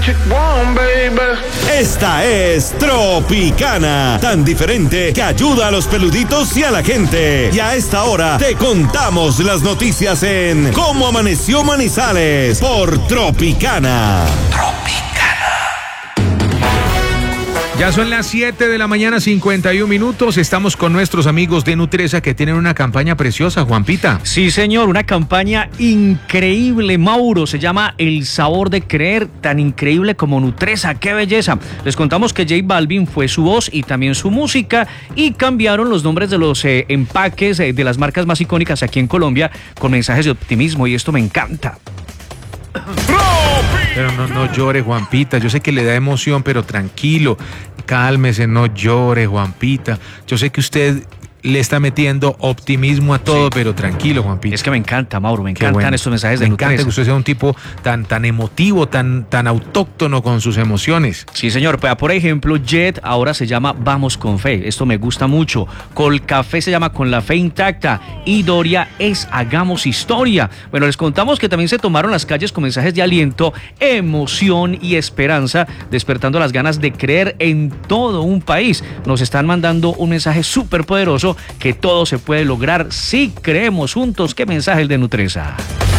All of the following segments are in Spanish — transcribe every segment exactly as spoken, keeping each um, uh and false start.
Esta es Tropicana, tan diferente que ayuda a los peluditos y a la gente. Y a esta hora te contamos las noticias en Cómo Amaneció Manizales por Tropicana. Tropicana. Ya son las siete de la mañana, cincuenta y un minutos. Estamos con nuestros amigos de Nutresa que tienen una campaña preciosa, Juanpita. Sí, señor, una campaña increíble, Mauro. Se llama El Sabor de Creer, tan increíble como Nutresa. ¡Qué belleza! Les contamos que J Balvin fue su voz y también su música y cambiaron los nombres de los eh, empaques eh, de las marcas más icónicas aquí en Colombia con mensajes de optimismo y esto me encanta. Pero no, no llore, Juanpita. Yo sé que le da emoción, pero tranquilo. Cálmese, no llore, Juanpita. Yo sé que usted le está metiendo optimismo a todo, sí. Pero tranquilo, Juanpita. Es que me encanta, Mauro, me encantan bueno. estos mensajes de Me Nutresa. encanta que usted sea un tipo tan, tan emotivo, tan, tan autóctono con sus emociones. Sí, señor. Pues, por ejemplo, Jet ahora se llama Vamos con Fe. Esto me gusta mucho. Colcafé se llama Con la Fe Intacta. Y Doria es Hagamos Historia. Bueno, les contamos que también se tomaron las calles con mensajes de aliento, emoción y esperanza, despertando las ganas de creer en todo un país. Nos están mandando un mensaje súper poderoso que todo se puede lograr si creemos juntos. ¿Qué mensaje el de Nutresa?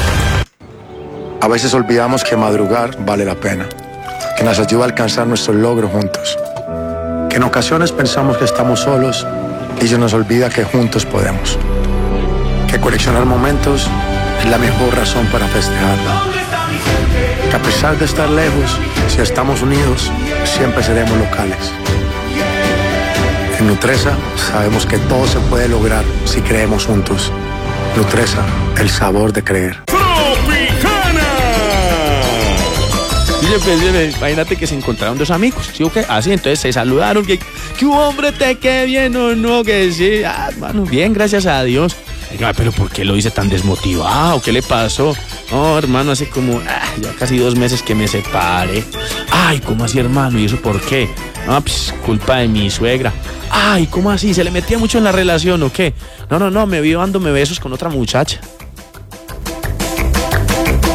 A veces olvidamos que madrugar vale la pena, que nos ayuda a alcanzar nuestros logros juntos, que en ocasiones pensamos que estamos solos y se nos olvida que juntos podemos, que coleccionar momentos es la mejor razón para festejarlo, que a pesar de estar lejos, si estamos unidos, siempre seremos locales. En Nutresa sabemos que todo se puede lograr si creemos juntos. Nutresa, el sabor de creer. ¡Tropicana! Imagínate que se encontraron dos amigos, ¿sí o qué? Así, entonces se saludaron, que, que un hombre te quede bien o no, que sí. Ah, hermano, bien, gracias a Dios. Ay, pero ¿por qué lo dice tan desmotivado? ¿Qué le pasó? No, hermano, hace como ah, ya casi dos meses que me separé. Ay, ¿cómo así, hermano? ¿Y eso por qué? No, pues culpa de mi suegra. Ay, ¿cómo así? ¿Se le metía mucho en la relación o qué? No, no, no, me vio dándome besos con otra muchacha.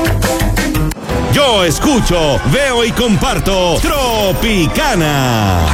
Yo escucho, veo y comparto Tropicana.